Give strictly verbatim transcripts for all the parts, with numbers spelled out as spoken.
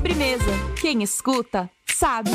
Sobremesa. Quem escuta, sabe.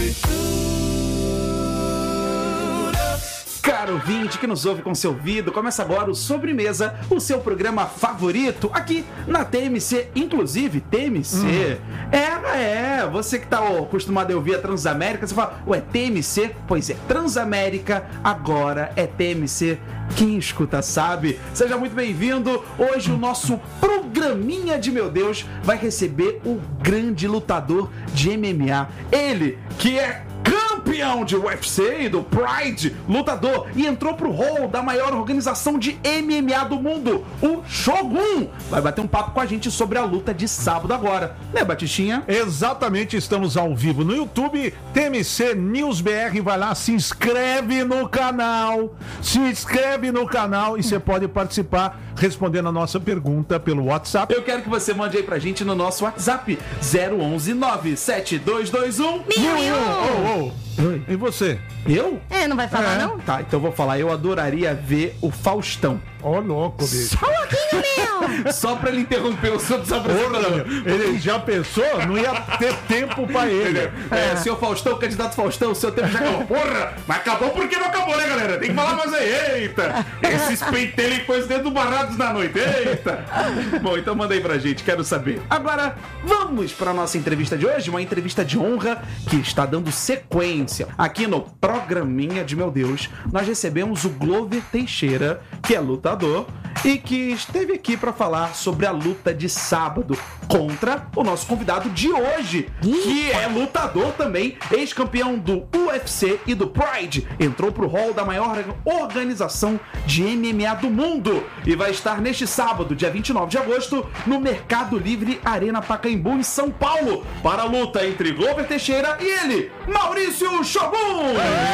Caro ouvinte que nos ouve com seu ouvido, começa agora o Sobremesa, o seu programa favorito aqui na T M C, inclusive T M C. Hum. É, é, você que tá ó, acostumado a ouvir a Transamérica, você fala, ué, T M C? Pois é, Transamérica agora é T M C. Quem escuta sabe. Seja muito bem-vindo. Hoje o nosso programinha de meu Deus vai receber o grande lutador de M M A. Ele que é campeão de U F C e do Pride, lutador, e entrou pro hall da maior organização de M M A do mundo, o Shogun. Vai bater um papo com a gente sobre a luta de sábado agora, né, Batistinha? Exatamente, estamos ao vivo no YouTube, T M C News B R, vai lá, se inscreve no canal, se inscreve no canal e você pode participar respondendo a nossa pergunta pelo WhatsApp. Eu quero que você mande aí pra gente no nosso WhatsApp, zero onze nove sete dois dois um Mil e um. Oh, oh. E você? Eu? É, não vai falar É. não? Tá, então eu vou falar, eu adoraria ver o Faustão. Ó, oh, louco, bicho. Só um pouquinho, meu. Só pra ele interromper o seu Porra, desapresentador. ele já pensou? Não ia ter tempo pra ele. É, seu Faustão, candidato Faustão, o seu tempo já acabou. Porra, mas acabou porque não acabou, né, galera? Tem que falar mais aí. Eita, esses pentelhos que foi dentro do Barrados da Noite. Eita. Bom, então manda aí pra gente, quero saber. Agora, vamos pra nossa entrevista de hoje, uma entrevista de honra que está dando sequência. Aqui no programinha de meu Deus, nós recebemos o Glover Teixeira, que é lutador e que esteve aqui pra falar sobre a luta de sábado contra o nosso convidado de hoje, que é lutador também, ex-campeão do U F C e do Pride, entrou pro hall da maior organização de M M A do mundo e vai estar neste sábado, dia vinte e nove de agosto, no Mercado Livre Arena Pacaembu, em São Paulo, para a luta entre Glover Teixeira e ele, Maurício Shogun!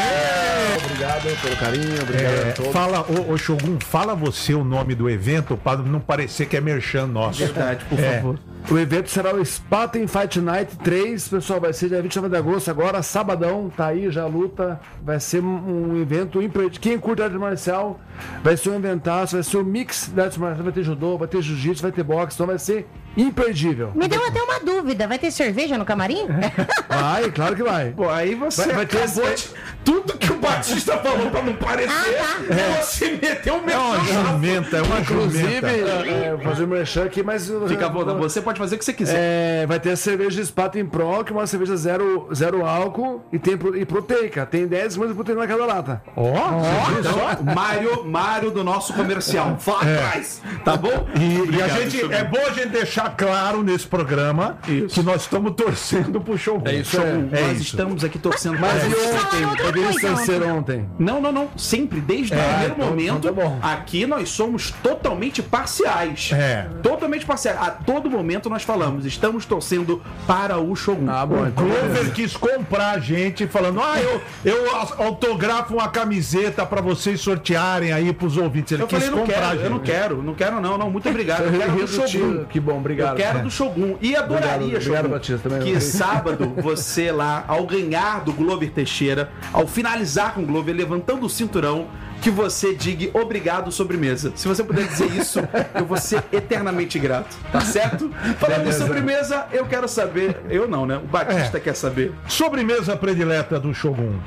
É. Obrigado pelo carinho, obrigado É, a todos. fala, ô, ô Shogun, fala você o nome do evento para não parecer que é merchan nosso. Verdade, por É. favor. O evento será o Spartan Fight Night três, pessoal, vai ser dia vinte e nove de agosto, agora, sabadão, tá aí já a luta, vai ser um, um evento imperdível. Quem curte arte marcial, vai ser um eventaço, vai ser um mix de arte marcial, vai ter judô, vai ter jiu-jitsu, vai ter boxe, então vai ser imperdível. Me deu até uma dúvida, vai ter cerveja no camarim? Vai, claro que vai. Pô, aí você Vai- vai ter acabou esse- de... Tudo que o Batista falou pra não parecer, Ah, você meteu um É uma merchan. jumenta, é uma Inclusive, jumenta. é, eu vou fazer um merchan aqui, mas... Fica à vontade, você pode fazer o que você quiser. É, vai ter a cerveja Spartan Pro, que é uma cerveja zero, zero álcool e, tem, pro- e proteica. Tem dez gramas de proteína na cada lata. Ó, você viu só? Então, Mário, Mário do nosso comercial. Vá atrás, tá bom? E, e a Obrigado, gente, Shogun. é bom a gente deixar claro nesse programa Isso. que nós estamos torcendo pro Shogun. É isso, Shogun. É Nós isso. estamos aqui torcendo Mas pra e você. ontem? outra Eu vi coisa distanceiro ontem. Não, não, não. Sempre, desde o primeiro então- momento, então tá bom. aqui nós somos totalmente parciais. É. Totalmente parciais. A todo momento nós falamos, estamos torcendo para o Shogun. Ah, bom. Então Clover quis comprar a gente falando, ah, eu, eu autografo uma camiseta pra vocês sortearem aí pros ouvintes. Ele Eu quis falei, não comprar a quero, gente. eu não quero, não quero não, não, muito obrigado. Eu quero do Shogun. Que bom, obrigado. Eu quero do Shogun. E adoraria, Obrigado, obrigado, Shogun, Batista, também. que sábado você lá, ao ganhar do Glover Teixeira, ao finalizar com o Glover, levantando o cinturão, que você diga obrigado sobremesa. Se você puder dizer isso, eu vou ser eternamente grato, tá certo? Falando de sobremesa, eu quero saber, eu não, né? O Batista É. quer saber. Sobremesa predileta do Shogun.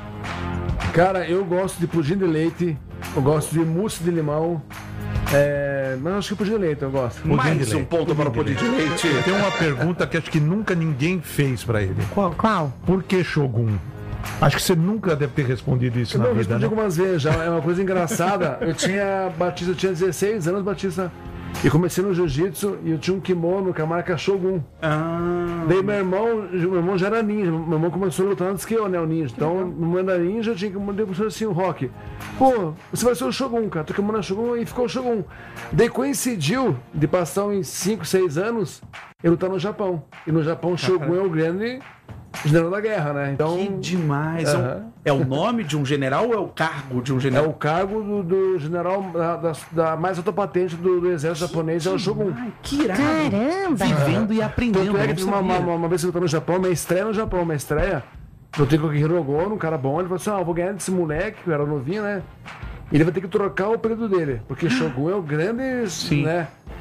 Cara, eu gosto de pudim de leite, eu gosto de mousse de limão, é... mas acho que pudim de leite eu gosto. Mais de um leite, ponto para o pudim de leite. Tem uma pergunta que acho que nunca ninguém fez pra ele. Qual? Qual? Por que Shogun? Acho que você nunca deve ter respondido isso Eu na não vida, respondi né? algumas vezes já, é uma coisa engraçada. Eu tinha Batista, eu tinha dezesseis anos, Batista, e comecei no jiu-jitsu e eu tinha um kimono com a marca Shogun. Ah, Daí meu irmão, meu irmão já era ninja, meu irmão começou a lutar antes que eu, né, o ninja. Então, no momento da ninja, eu tinha que mandar pro assim, o rock. Pô, você vai ser o Shogun, cara. Tu kimono é Shogun e ficou o Shogun. Daí coincidiu de passar uns cinco, seis anos, eu lutar no Japão. E no Japão, Shogun é o grande general da guerra, né? Então, que demais. Aham. É o nome de um general ou é o cargo de um é general? o cargo do, do general da, da, da mais alta patente do, do exército japonês, é o Shogun. Ai, que irado. Caramba! Vivendo e aprendendo. Tanto é que não teve uma, sabia. uma, uma vez que eu tô no Japão, minha estreia no Japão, minha estreia, eu tenho com o Hirogono, um cara bom, ele falou assim, ah, eu vou ganhar desse moleque, que eu era novinho, né? Ele vai ter que trocar o período dele, porque Shogun é o grande, Sim. né?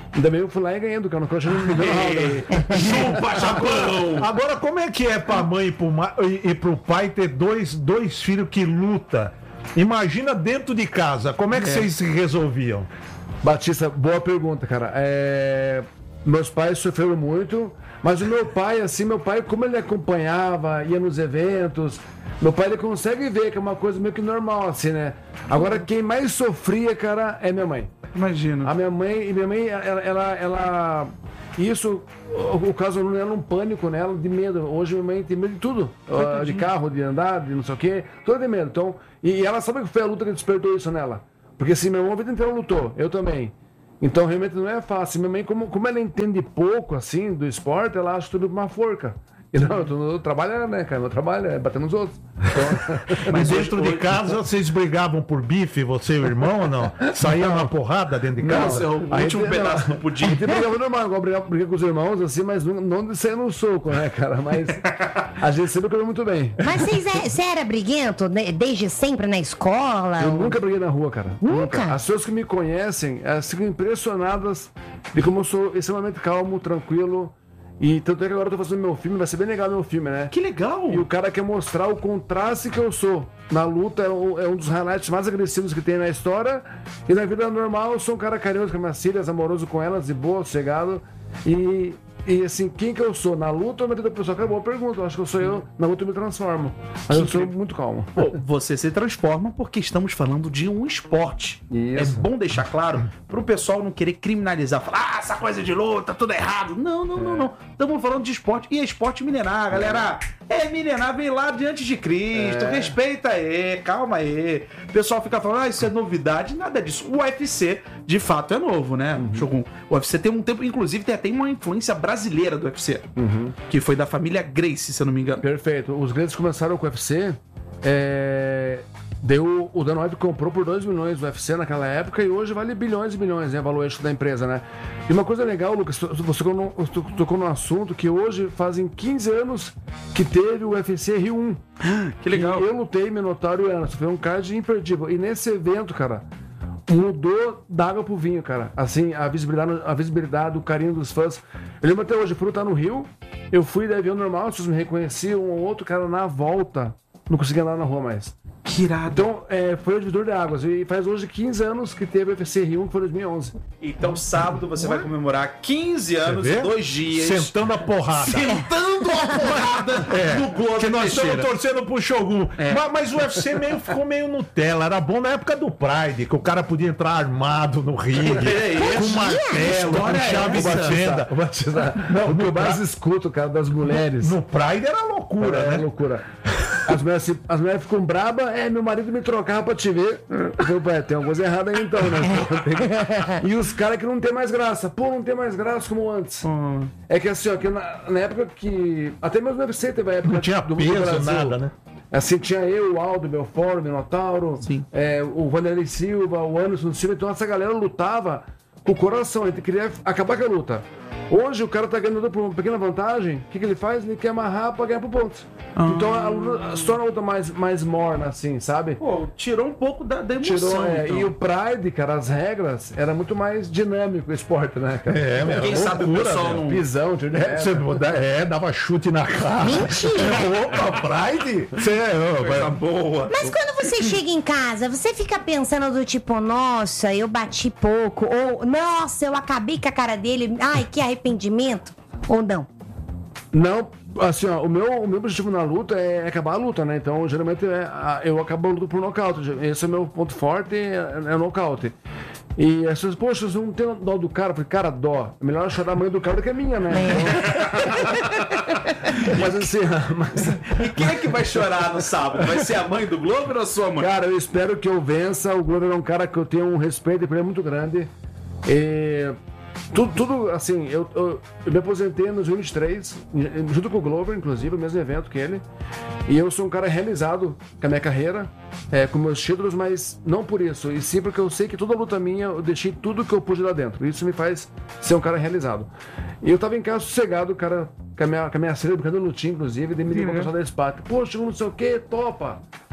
Ainda bem eu fui lá e ganhei do cara, não achando que não me deu nada. Chupa, Japão! Agora, como é que é pra mãe e pro, ma- e, e pro pai ter dois, dois filhos que lutam? Imagina dentro de casa, como é que vocês se resolviam? Batista, boa pergunta, cara. É, Meus pais sofreram muito, mas o meu pai, assim, meu pai, como ele acompanhava, ia nos eventos, meu pai, ele consegue ver que é uma coisa meio que normal, assim, né? Agora, quem mais sofria, cara, é minha mãe. Imagino. A minha mãe, e minha mãe, ela, ela, ela- isso, o, o caso não era um pânico nela, de medo. Hoje minha mãe tem medo de tudo, ah, de carro, de andar, de não sei o quê, toda de medo. Então, e, e ela sabe que foi a luta que despertou isso nela. Porque assim, meu irmão a vida inteira lutou, eu também. Então realmente não é fácil. Minha mãe, como, como ela entende pouco assim do esporte, ela acha tudo uma forca. E não, eu, tô- eu trabalho, né, cara? Meu trabalho é bater nos outros. Então, Mas dentro de casa, vocês brigavam por bife, você e o irmão, ou não? Saía uma porrada dentro de casa? Esse é o a último gente- pedaço não, do pudim. A gente brigava normal, igual brigava, brigava com os irmãos, assim, mas não, não de sair no soco, né, cara? Mas a gente sempre comeu muito bem. Mas vocês é- você era briguento né, desde sempre na escola? Eu ou- nunca briguei na rua, cara. Nunca? As pessoas que me conhecem elas ficam impressionadas de como eu sou extremamente calmo, tranquilo. E tanto é que agora eu tô fazendo meu filme, vai ser bem legal meu filme, né? Que legal! E o cara quer mostrar o contraste que eu sou. Na luta é um, é um dos highlights mais agressivos que tem na história. E na vida normal eu sou um cara carinhoso com minhas filhas, amoroso com elas, de boa, sossegado. E, e assim, quem que eu sou? Na luta ou na vida pessoal? Acabou a pergunta. Eu acho que eu sou eu. Na luta eu me transformo. Mas eu sou muito calmo. Pô, você se transforma porque estamos falando de um esporte. Isso. É bom deixar claro pro pessoal não querer criminalizar, falar, ah, essa coisa de luta, tudo errado. Não, não, não, não. Estamos falando de esporte e é esporte milenar, galera. É milenar, vem lá de antes de Cristo. É. Respeita aí, calma aí. O pessoal fica falando, ah, isso é novidade. Nada disso. O U F C, de fato, é novo, né, Shogun? O U F C tem um tempo, inclusive, tem até uma influência brasileira do U F C, que foi da família Gracie, se eu não me engano. Perfeito. Os grandes começaram com o U F C. É... Deu, o Dana White comprou por dois milhões o U F C naquela época e hoje vale bilhões e bilhões, né? O valuation da empresa, né? E uma coisa legal, Lucas, você tocou num, tocou num assunto que hoje fazem quinze anos que teve o U F C Rio um. Que legal. E eu lutei Minotauro e Anderson. Foi um card imperdível. E nesse evento, cara, mudou da água pro vinho, cara. Assim, a visibilidade, a visibilidade, o carinho dos fãs. Eu lembro até hoje, eu fui lutar no Rio, eu fui de avião normal, as pessoas me reconheciam, um ou outro cara na volta não conseguia andar na rua mais. Que irado. Então, é, foi o divisor de águas. E faz hoje quinze anos que teve o U F C Rio um, que foi em dois mil e onze. Então, sábado você vai comemorar quinze anos e vê? dois dias. Sentando a porrada. Sentando a porrada no Globo Que nós estamos Teixeira. torcendo pro Shogun. Mas, mas o U F C meio, ficou meio Nutella. Era bom na época do Pride, que o cara podia entrar armado no ringue, com martelo, com história é chave essa? de fenda. O Batista, não, o que eu mais escuto, cara, das mulheres. No Pride era loucura, É, né? loucura. As mulheres, assim, as mulheres ficam brabas, é, meu marido me trocava pra te ver. Eu falei, "Pô, é, tem alguma coisa errada aí então, né? E os caras que não tem mais graça. Pô, não tem mais graça como antes. É que assim, ó, que na, na época que. Até mesmo no U F C teve a época Não tinha do, do peso, Brasil. nada, né? Assim, tinha eu, o Aldo, meu Foro, o Minotauro, Sim. é, o Vanderlei Silva, o Anderson Silva. Então essa galera lutava com o coração, ele queria acabar com a luta. Hoje o cara tá ganhando por uma pequena vantagem, o que, que ele faz? Ele quer amarrar pra ganhar por pontos. Então a luta se torna a luta mais, mais morna, assim, sabe? Pô, tirou um pouco da, da emoção. Tirou, é, então. E o Pride, cara, as regras, era muito mais dinâmico o esporte, né, cara? É, meu, Quem sabe o loucura, pessoal meu. não... Pisão, tiro de É, reta. você, é, dava chute na cara. Mentira! Opa, Pride? Você é, Coisa boa. Mas quando você chega em casa, você fica pensando do tipo, nossa, eu bati pouco, ou nossa, eu acabei com a cara dele, ai, que arrependimento, ou não? Não, assim, ó, o meu, o meu objetivo na luta é acabar a luta, né? Então, geralmente, é, a- eu acabo a luta por nocaute. Esse é o meu ponto forte, é, é o nocaute. E as pessoas, poxa, você não tem dó do cara? Eu falei, cara, dó. É melhor chorar a mãe do cara do que a minha, né? Então... mas assim, mas... E quem é que vai chorar no sábado? Vai ser a mãe do Globo ou a sua mãe? Cara, eu espero que eu vença. O Glover é um cara que eu tenho um respeito por ele muito grande. E tudo, tudo assim, eu, eu, eu me aposentei em dois mil e vinte e três, junto com o Glover, inclusive, o mesmo evento que ele. E eu sou um cara realizado com a minha carreira, é, com meus títulos, mas não por isso. E sim porque eu sei que toda luta minha, eu deixei tudo que eu pude lá dentro. Isso me faz ser um cara realizado. E eu tava em casa sossegado, cara, com a minha, com a minha filha brincando no lutinho, inclusive, e daí me deu uma pessoa da Sparta. Poxa, não sei o que, topa.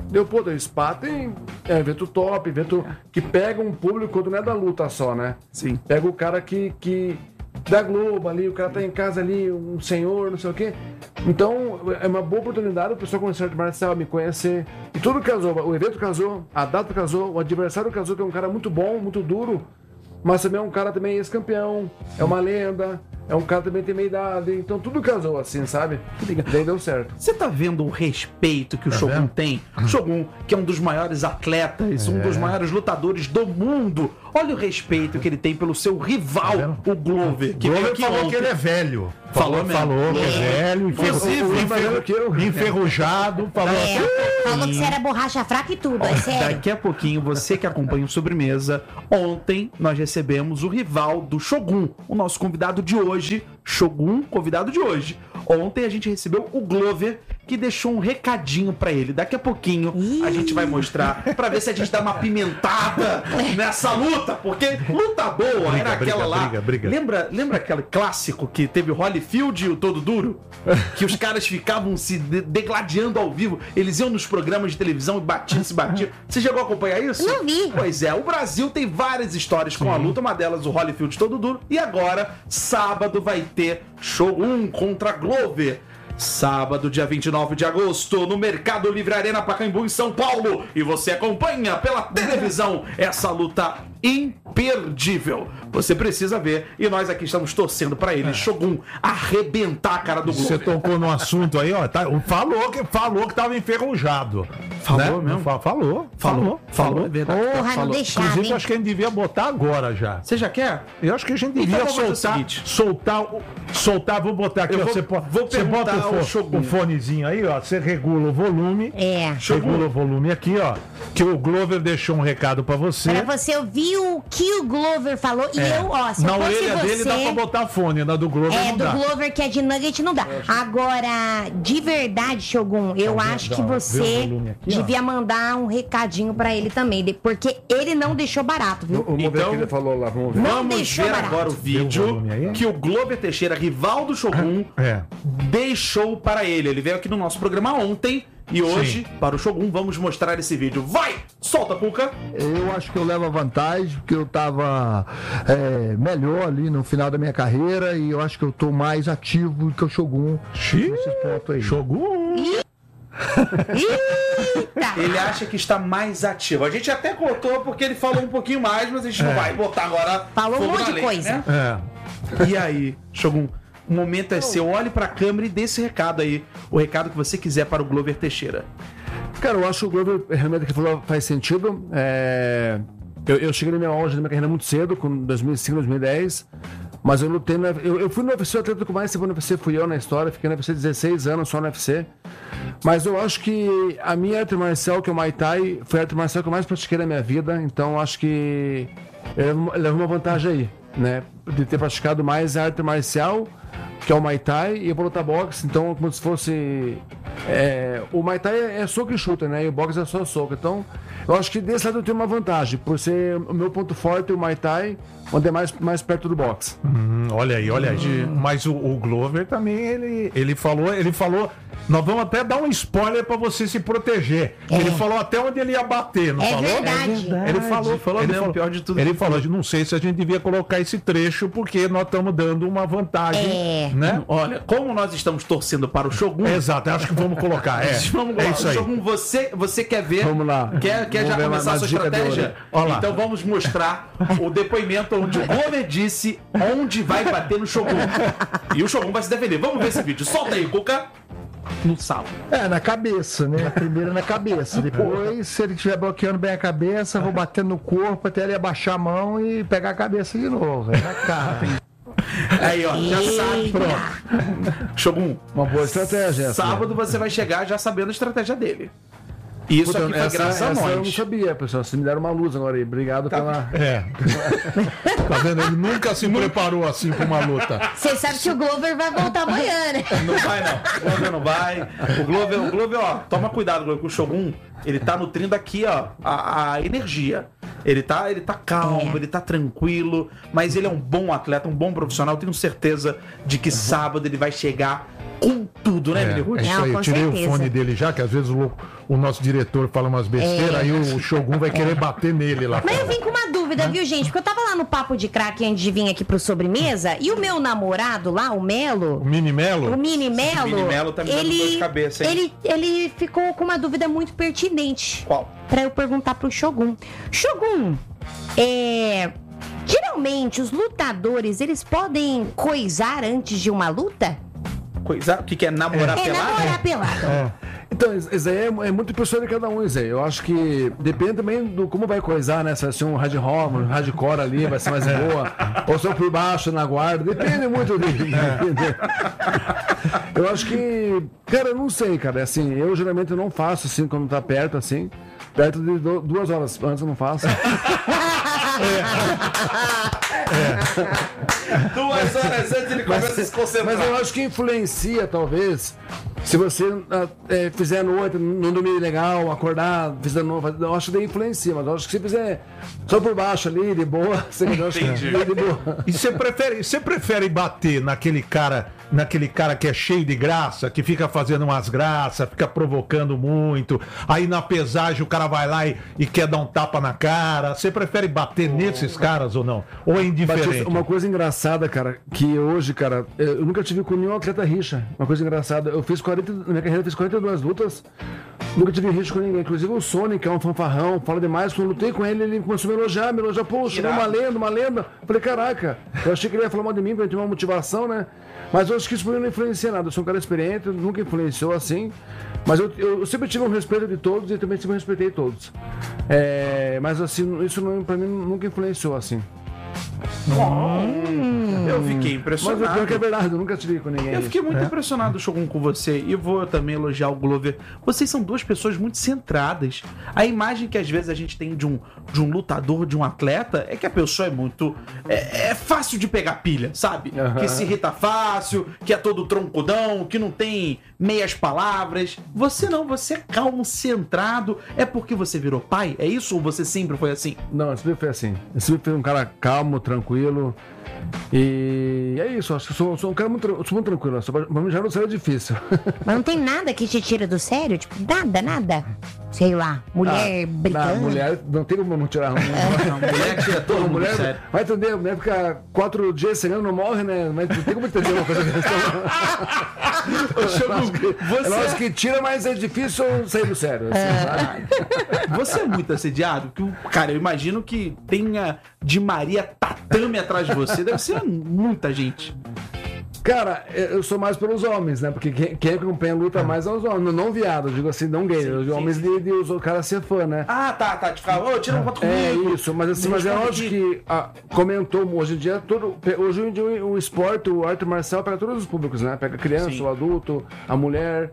Deu, pô, o Spa tem é, evento top, evento que pega um público quando não é da luta só, né? Sim. Pega o cara que, que da Globo ali, o cara tá em casa ali, um senhor, não sei o quê. Então, é uma boa oportunidade o pessoal conhecer arte marcial, me conhecer. E tudo casou, o evento casou, a data casou, o adversário casou, que é um cara muito bom, muito duro, mas também é um cara também ex-campeão, é uma lenda, é um cara também que tem meia idade, então tudo casou assim, sabe? Daí deu certo. Você tá vendo o respeito que o Tá Shogun vendo? tem? O Shogun, que é um dos maiores atletas, um dos maiores lutadores do mundo. Olha o respeito que ele tem pelo seu rival, o Glover. Que veio Glover aqui falou ontem. que ele é velho. Falou Falou, mesmo. falou que é velho, Inclusive, enferru- Inclusive, que eu- enferrujado. Falou É, falou que você era borracha fraca e tudo, é sério. Daqui a pouquinho, você que acompanha o Sobremesa, ontem nós recebemos o rival do Shogun, o nosso convidado de hoje, Shogun, convidado de hoje. Ontem a gente recebeu o Glover, que deixou um recadinho pra ele. Daqui a pouquinho a gente vai mostrar pra ver se a gente dá uma pimentada nessa luta, porque luta boa era briga, aquela lá. briga, briga. Lembra, lembra aquele clássico que teve o Holyfield e o Todo Duro? Que os caras ficavam se de- degladiando ao vivo. Eles iam nos programas de televisão e batiam, se batiam. Você chegou a acompanhar isso? Não vi. Pois é, o Brasil tem várias histórias com a luta, uma delas o Holyfield Todo Duro. E agora, sábado, vai ter Shogun contra Glover. Sábado, dia vinte e nove de agosto, no Mercado Livre Arena Pacaembu, em São Paulo. E você acompanha pela televisão essa luta imperdível. Você precisa ver. E nós aqui estamos torcendo pra ele, Shogun, arrebentar a cara do Você Glover. tocou no assunto aí, ó. Tá, falou, que, falou que tava enferrujado. Falou né? mesmo? Fa- Falou, falou, Falou, é verdade. Porra, Falou. não deixava, Inclusive, hein? eu acho que a gente devia botar agora já. Você já quer? Eu acho que a gente Então devia vamos fazer o soltar, seguinte. soltar, o- soltar, vou botar aqui, Eu ó, vou- você, po- vou você bota perguntar o, ao fo- Shogun. o fonezinho aí, ó, você regula o volume, É. regula o volume aqui, ó, que o Glover deixou um recado pra você. Pra você ouvir o que o Glover falou. E É. eu, ó, se Na eu fosse orelha você... dele dá pra botar fone, na do Glover É, não do dá. Glover que é de nugget não dá. Agora, de verdade, Shogun, eu Tá, acho dá, que vê o você volume aqui, ó. devia mandar um recadinho pra ele também, de- porque ele não deixou barato, viu? Vamos ver Então- o que ele falou lá, vamos ver. Não Vamos deixou ver barato. agora o Vê o vídeo volume aí. que o Glover Teixeira, rival do Shogun, É. deixou para ele. Ele veio aqui no nosso programa ontem e hoje, para o Shogun, vamos mostrar esse vídeo. Vai! Solta, Cuca! Eu acho que eu levo a vantagem, porque eu tava é, melhor ali no final da minha carreira e eu acho que eu tô mais ativo do que o Shogun Xiii, nesses pontos aí. Shogun. Eita! Ele acha que está mais ativo. A gente até cortou porque ele falou um pouquinho mais, mas a gente não vai botar agora. Falou um fogo monte na de lenha, coisa. né? É. E aí, Shogun, o momento é seu. Olhe pra câmera e dê esse recado aí. O recado que você quiser para o Glover Teixeira. Cara, eu acho que o Glover realmente que falou faz sentido. É, Eu, eu cheguei na minha auge da minha carreira muito cedo, com dois mil e cinco, dois mil e dez. Mas eu lutei no eu, eu fui no U F C, o atleta com mais tempo no U F C fui eu na história. Fiquei no U F C dezesseis anos só no U F C. Mas eu acho que a minha arte marcial, que é o Muay Thai, foi a arte marcial que eu mais pratiquei na minha vida. Então eu acho que eu levo- eu levo uma vantagem aí, né? De ter praticado mais a arte marcial, que é o Muay Thai, e eu vou lutar boxe, então como se fosse... é, o Muay Thai é, é soco e chuta, né? E o boxe é só soco. Então, eu acho que desse lado eu tenho uma vantagem, por ser o meu ponto forte, o Muay Thai, onde é mais, mais perto do boxe. Hum, olha aí, olha aí. Mas o, o Glover também, ele, ele falou, ele falou. Nós vamos até dar um spoiler pra você se proteger. Ele falou até onde ele ia bater, não É falou? verdade. Ele falou, Falou ele mesmo, falou, pior de tudo. Ele falou, não sei se a gente devia colocar esse trecho porque nós estamos dando uma vantagem, É. né? Olha, como nós estamos torcendo para o Shogun. Exato, acho que vamos colocar. É, Vamos lá, é isso aí. Shogun, você, você quer ver? Vamos lá. Quer, quer Vamos já ver começar uma- a sua uma dica de estratégia? ouro. Olha lá. Então vamos mostrar o depoimento onde o Glover disse onde vai bater no Shogun. E o Shogun vai se defender. Vamos ver esse vídeo. Solta aí, Cuca. No sal. É, na cabeça, né? Primeiro na cabeça. Depois, se ele estiver bloqueando bem a cabeça, vou batendo no corpo até ele abaixar a mão e pegar a cabeça de novo. É na cara. Aí, ó, já sabe. Pronto. Shogun, Uma boa estratégia essa. sábado você vai chegar já sabendo a estratégia dele. E isso Puta, aqui foi essa, graças a essa eu não nós. sabia, pessoal. Vocês me deram uma luz agora aí. Obrigado pela... É. Tá vendo? Ele nunca se preparou assim pra uma luta. Você sabe que o Glover vai voltar amanhã, né? Não vai, não. O Glover não vai. O Glover, o Glover, ó, toma cuidado, Glover, com o Shogun. Ele tá nutrindo aqui, ó, a, a energia. Ele tá, ele tá calmo, É. ele tá tranquilo, mas ele é um bom atleta, um bom profissional. Tenho certeza de que sábado ele vai chegar com tudo, né, É, Emílio é Rude? isso Não, aí, eu com tirei certeza. o fone dele já, que às vezes o, o nosso diretor fala umas besteiras, É. aí o Shogun vai querer bater nele lá. Mas eu vim com uma dúvida, viu, gente? Porque eu tava lá no Papo de Crack antes de vir aqui pro Sobremesa e o meu namorado lá, o Melo, O Mini Melo? o Mini Melo, Mini Melo tá me dando ele, dor de cabeça, hein? ele, ele ficou com uma dúvida muito pertinente. Qual? Pra eu perguntar pro Shogun. Shogun, é... geralmente os lutadores, eles podem coisar antes de uma luta? Coisa, o que, que é namorar É pelado? namorar pelado. Então, isso aí é, é muito pessoa de cada um, isso aí. Eu acho que depende também do como vai coisar, né? Se vai ser um hard rock, um hardcore ali, vai ser mais boa. Ou se eu por baixo na guarda. Depende muito dele. Eu acho que, cara, eu não sei, cara. Assim, eu geralmente não faço assim quando tá perto, assim. Perto de du- duas horas antes eu não faço. Duas horas antes ele começa a se concentrar. Mas eu acho que influencia, talvez, se você ah, é, fizer à noite, não dormir legal, acordar, fizer novo, eu acho que daí influencia, mas eu acho que se fizer só por baixo ali, de boa, você eu acho que Entendi. de boa. E você prefere, você prefere bater naquele cara, naquele cara que é cheio de graça, que fica fazendo umas graças, fica provocando muito, aí na pesagem o cara vai lá e, e quer dar um tapa na cara. Você prefere bater nesses caras ou não? Ou é indiferente? Batista, uma coisa engraçada, cara, que hoje, cara, eu nunca tive com nenhum atleta rixa. Uma coisa engraçada, eu fiz quarenta, na minha carreira eu fiz quarenta e duas lutas, nunca tive rixa com ninguém. Inclusive o Sonic, que é um fanfarrão, fala demais. Quando eu lutei com ele, ele começou a me elogiar, me elogiar, poxa, Irado. uma lenda, uma lenda. Eu falei, caraca, eu achei que ele ia falar mal de mim, pra eu ter uma motivação, né? Mas eu acho que isso pra mim não influencia nada. Eu sou um cara experiente, nunca influenciou assim. Mas eu, eu, eu sempre tive um respeito de todos e também sempre respeitei todos. É, mas assim, isso não, pra mim nunca influenciou assim. Eu fiquei Mas o pior impressionado. que é verdade, eu nunca tive com ninguém. Eu fiquei É. muito impressionado, Shogun, com você. E vou também elogiar o Glover. Vocês são duas pessoas muito centradas. A imagem que às vezes a gente tem de um, de um lutador, de um atleta, é que a pessoa é muito... É, é fácil de pegar pilha, sabe? Aham. Que se irrita fácil, que é todo troncudão, que não tem meias palavras. Você não, você é calmo, centrado. É porque você virou pai? É isso ou você sempre foi assim? Não, eu sempre foi assim. Eu sempre fui um cara calmo, tranquilo. E é isso, acho que eu sou, sou um cara muito, eu sou muito tranquilo. Só pra pra mim já não seria difícil. Mas não tem nada que te tira do sério? Tipo, nada, nada. Sei lá, mulher brigando. Ah, mulher, não tem como não tirar. Não, mulher tira todo mundo mulher, sério. vai entender, a mulher fica quatro dias sem ano, não morre, né? Mas não tem como entender uma coisa dessa. Ô, Shogun, É você... lógico que tira, mas é difícil sair do sério. Assim, sabe? Você é muito assediado? Que, cara, eu imagino que tenha de Maria tatame atrás de você. Deve ser muita gente. Cara, eu sou mais pelos homens, né? Porque quem, quem acompanha a luta mais é os homens. Não, não viado, eu digo assim, não gay. Os sim, homens de, de os caras ser fã, né? Ah, tá, tá. De ficar, ô, tira uma foto É comigo. isso, mas assim, Me mas é responde lógico aqui. que ah, comentou hoje em dia todo. Hoje em dia o, o esporte, o arte marcial pega todos os públicos, né? Pega a criança, Sim. o adulto, a mulher.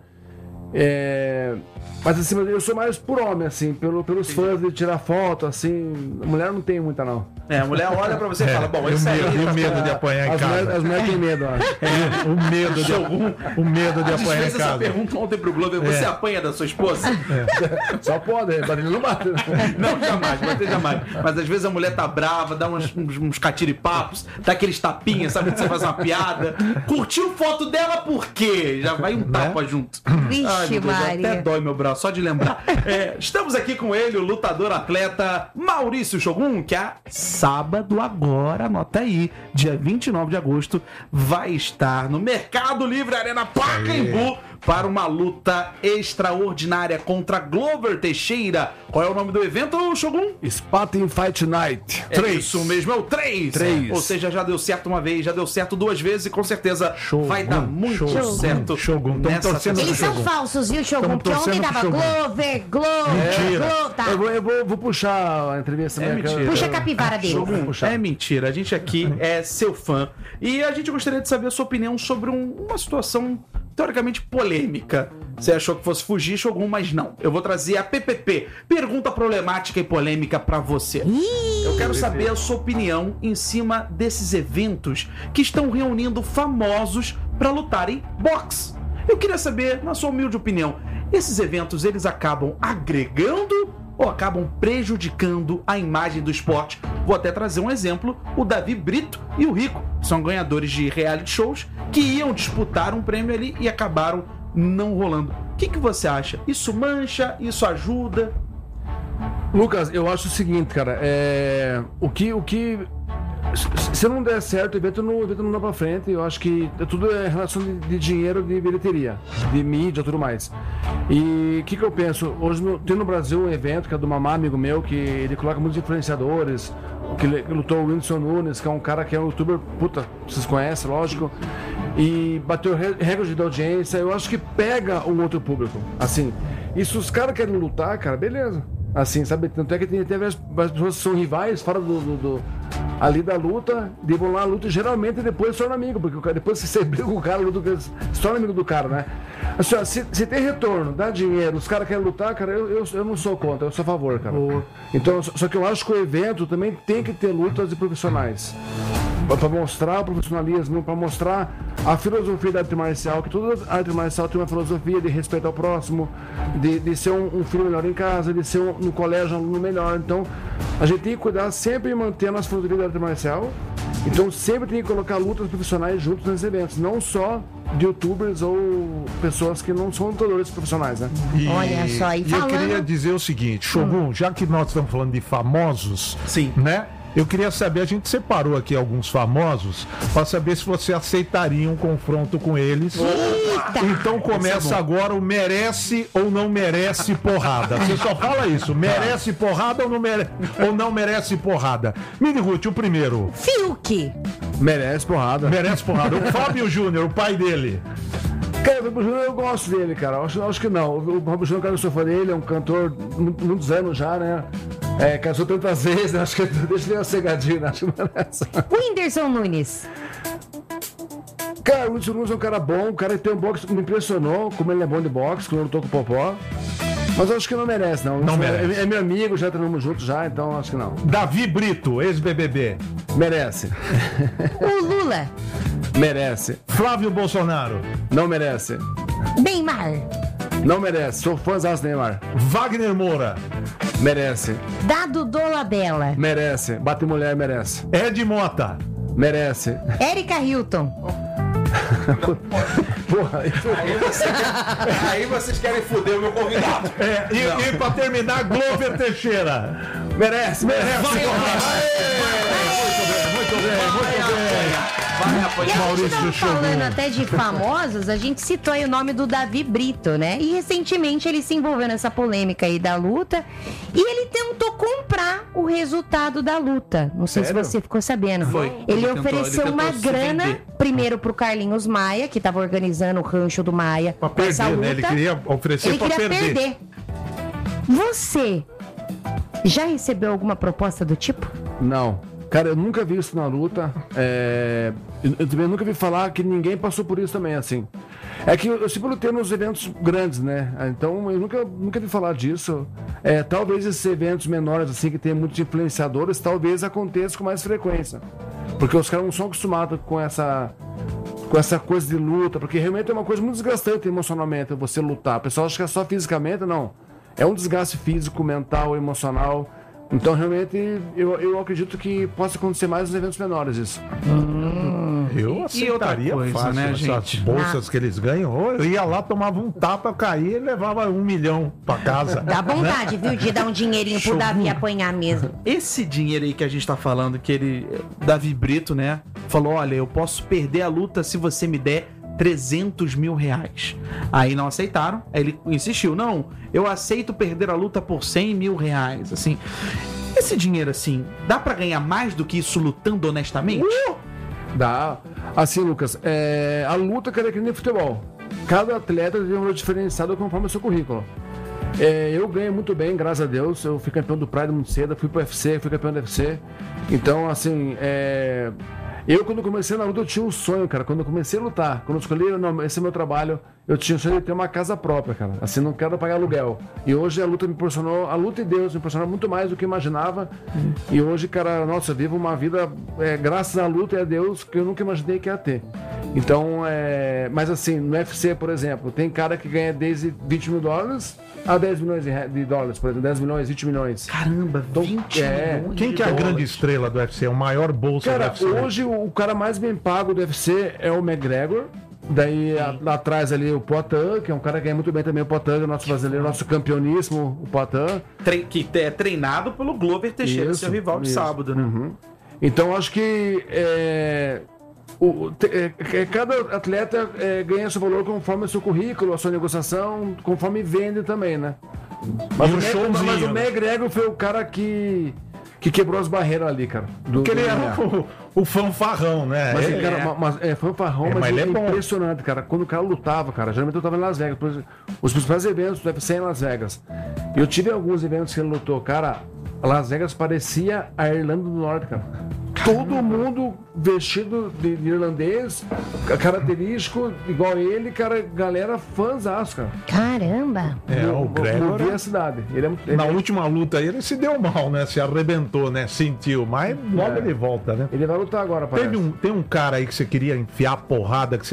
É... Mas assim, eu sou mais por homem, assim, pelo, pelos fãs de tirar foto, assim. A mulher não tem muita, não. É, a mulher olha pra você e fala, bom, e o esse aí... medo, e o tá- medo de apanhar em As mulheres, casa. as mulheres têm medo, ó. É, o medo de, o medo de A gente apanhar em fez essa casa. pergunta ontem pro Glover. Você É. apanha da sua esposa? Só pode, bater não bate. né? Não, jamais, bater jamais. Mas às vezes a mulher tá brava, dá uns, uns, uns catiripapos, dá aqueles tapinhas, sabe? Que você faz uma piada. Curtiu foto dela por quê? Já vai um tapa junto. Vixe, Ai, meu Deus, Maria. até dói meu braço, só de lembrar. É, estamos aqui com ele, o lutador atleta Maurício Shogun, que é sábado agora, anota aí, dia vinte e nove de agosto, vai estar no Mercado Livre Arena Pacaembu para uma luta extraordinária contra Glover Teixeira. Qual é o nome do evento, Shogun? Spartan Fight Night. É isso mesmo, é o três. Três. Ou seja, já deu certo uma vez, já deu certo duas vezes e com certeza Shogun, vai dar muito Shogun, certo. Shogun. Tamo nessa torcendo sessão. Eles são Shogun. falsos, viu, Shogun? Tamo Porque ontem torcendo pro tava Shogun. Glover, Glover, Mentira. Glover, tá. Eu vou, eu vou, vou puxar a entrevista. É né, mentira. que eu- Puxa a capivara dele. Shogun, vou puxar. É mentira, a gente aqui é seu fã e a gente gostaria de saber a sua opinião sobre um- uma situação teoricamente polêmica. Você achou que fosse fugir, Shogun, mas não. Eu vou trazer a P P P, pergunta problemática e polêmica pra você. Eu quero saber a sua opinião em cima desses eventos que estão reunindo famosos pra lutarem boxe. Eu queria saber, na sua humilde opinião, esses eventos eles acabam agregando ou acabam prejudicando a imagem do esporte Vou até trazer um exemplo, o Davi Brito e o Rico. São ganhadores de reality shows que iam disputar um prêmio ali e acabaram não rolando. O que, que você acha? Isso mancha? Isso ajuda? Lucas, eu acho o seguinte, cara, é... o que... O que... Se não der certo, o evento não, o evento não dá pra frente. Eu acho que tudo é relação de, de dinheiro, de bilheteria, de mídia e tudo mais. E o que, que eu penso? Hoje no, tem no Brasil um evento que é do Mamá, amigo meu, que ele coloca muitos influenciadores, que, que lutou o Whindersson Nunes, que é um cara que é um youtuber, puta, vocês conhecem, lógico, e bateu recorde de audiência. Eu acho que pega um outro público, assim. E se os caras querem lutar, cara, beleza. Assim, sabe? Tanto é que tem até as pessoas que são rivais fora do, do, do ali da luta, de vão lá a luta, e geralmente depois se torna amigo, porque o cara, depois que você briga com o cara, luta, se torna amigo do cara, né? Assim, ó, se, se tem retorno, dá dinheiro, os caras querem lutar, cara, eu, eu, eu não sou contra, eu sou a favor, cara. Oh. Então, só, só que eu acho que o evento também tem que ter lutas de profissionais. Para mostrar o profissionalismo, para mostrar a filosofia da arte marcial, que toda arte marcial tem uma filosofia de respeitar o próximo, de, de ser um, um filho melhor em casa, de ser um, no colégio um aluno melhor. Então, a gente tem que cuidar sempre mantendo as filosofias da arte marcial. Então, sempre tem que colocar lutas profissionais juntos nesses eventos, não só de youtubers ou pessoas que não são lutadores profissionais, né? E, Olha só, e e falando... eu queria dizer o seguinte, Shogun, hum. já que nós estamos falando de famosos, sim, né? Eu queria saber, a gente separou aqui alguns famosos para saber se você aceitaria um confronto com eles. Eita! Então começa agora o merece ou não merece porrada. Você só fala isso, merece porrada ou não, mere... ou não merece porrada. Mini Ruth, o primeiro. Fiuk. Merece porrada. Merece porrada. O Fábio Júnior, o pai dele. Cara, o Fábio Júnior eu gosto dele, cara. Eu acho, acho que não. O Fábio Júnior, cara, eu sou fã dele, é um cantor muitos anos já, né? É, casou tantas vezes, acho que deixa ele uma cegadinha, acho que merece. O Whindersson Nunes. Cara, o Whindersson Nunes é um cara bom, um cara que tem um boxe que me impressionou, como ele é bom de boxe, quando eu lutou com o Popó. Mas eu acho que não merece, não. Não é, merece. É, é meu amigo, já treinamos juntos já, então acho que não. Davi Brito, ex-B B B. Merece. O Lula. Merece. Flávio Bolsonaro. Não merece. Neymar. Não merece. Sou fãzão do Neymar. Wagner Moura. Merece. Dado Dolabella. Merece. Bate mulher, merece. Ed Mota. Merece. Érica Hilton. Porra, aí, você quer, aí vocês querem foder o meu convidado. É, e, e pra terminar, Glover Teixeira. Merece, merece. Muito bem, muito bem, muito bem. E a Maurício gente tava Shogun. falando até de famosos, a gente citou aí o nome do Davi Brito, né? E recentemente ele se envolveu nessa polêmica aí da luta e ele tentou comprar o resultado da luta. Não sei Sério? se você ficou sabendo. Foi. Ele, Ele tentou- ofereceu ele tentou uma se grana vender. primeiro pro Carlinhos Maia, que tava organizando o rancho do Maia. Pra com essa perder, luta. né? Ele queria oferecer Ele pra queria perder. perder. Você já recebeu alguma proposta do tipo? Não. Cara, eu nunca vi isso na luta. É... Eu, eu também nunca vi falar que ninguém passou por isso também, assim. É que eu, eu sempre lutei nos eventos grandes, né? Então eu nunca, nunca vi falar disso. É, talvez esses eventos menores, assim, que tem muitos influenciadores, talvez aconteça com mais frequência. Porque os caras não são acostumados com essa, com essa coisa de luta, porque realmente é uma coisa muito desgastante emocionalmente você lutar. O pessoal acha que é só fisicamente, não. É um desgaste físico, mental, emocional. Então, realmente, eu, eu acredito que possa acontecer mais nos eventos menores isso. Hum, eu E outra aceitaria coisa, fácil né, essas gente? bolsas que eles ganham. Ou eu ia lá, tomava um tapa, caía e levava um milhão pra casa. Dá vontade, viu, de dar um dinheirinho pro Davi apanhar mesmo. Esse dinheiro aí que a gente tá falando, que ele, Davi Brito, né, falou, olha, eu posso perder a luta se você me der trezentos mil reais. Aí não aceitaram, aí ele insistiu, não, eu aceito perder a luta por cem mil reais, assim. Esse dinheiro, assim, dá pra ganhar mais do que isso lutando honestamente? Uh! Dá. Assim, Lucas, é... a luta, cara, é que nem futebol. Cada atleta tem um valor diferenciado conforme o seu currículo. É, eu ganhei muito bem, graças a Deus. Eu fui campeão do Pride muito cedo, fui pro U F C, fui campeão do U F C. Então, assim, é... eu quando comecei na luta, eu tinha um sonho, cara. Quando eu comecei a lutar, quando eu escolhi, não, esse é meu trabalho, eu tinha o sonho de ter uma casa própria, cara. Assim, não quero pagar aluguel. E hoje a luta me proporcionou, a luta de Deus me proporcionou muito mais do que eu imaginava. Hum. E hoje, cara, nossa, eu vivo uma vida, é, graças à luta e a Deus, que eu nunca imaginei que ia ter. Então, é... Mas assim, no U F C, por exemplo, tem cara que ganha desde vinte mil dólares a dez milhões de, re- de dólares, por exemplo, dez milhões, vinte milhões. Caramba, vinte é. milhões Quem de que é a dólares. grande estrela do U F C? O maior bolso do Cara, U F C? hoje o, o cara mais bem pago do U F C é o McGregor. Daí a- lá atrás ali o Poatan, que é um cara que ganha muito bem também, o Poatan, o nosso brasileiro, nosso campeoníssimo, o Poatan. Tre- que é treinado pelo Glover Teixeira, Isso, seu rival de isso. sábado, né? Uhum. Então acho que é, o, o- te- é, é, cada atleta é, ganha seu valor conforme o seu currículo, a sua negociação, conforme vende também, né? Mas, E o, um Mac- showzinho, mas o né? McGregor foi o cara que, que quebrou as barreiras ali, cara. Do, Porque ele do era M M A. o, o fanfarrão, né? Mas, É, cara, é. ma- mas, é, foi um farrão, É, mas, mas ele é, é bom. impressionante, cara. Quando o cara lutava, cara, geralmente eu tava em Las Vegas. Por exemplo, os principais eventos do U F C em Las Vegas. Eu tive alguns eventos que ele lutou, cara. Las Vegas parecia a Irlanda do Norte, cara. Todo mundo vestido de, de irlandês, ca- característico, igual ele, cara, galera fãzaço, cara. Caramba! É, o Gregor. Movia a cidade. Ele é, ele, Na última luta aí, ele se deu mal, né? Se arrebentou, né? Sentiu. Mas logo É. ele volta, né? ele vai lutar agora, parece. Teve um, tem um cara aí que você queria enfiar a porrada, que você